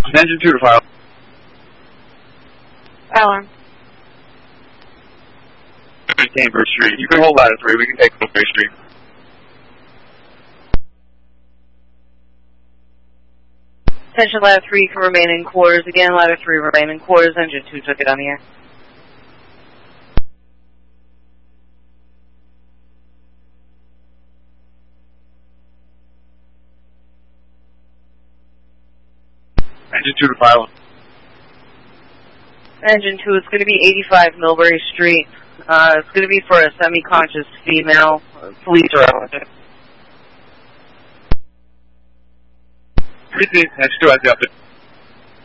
Engine 2 to file. Alarm. Cambridge Street. You can hold ladder 3. We can take Oakway Street. Attention, ladder 3 can remain in quarters. Again, ladder 3 remain in quarters. Engine 2 took it on the air. Engine 2 to file. Engine 2 is going to be 85 Millbury Street. It's going to be for a semi-conscious female. Police are out with it. Engine 2 has the update.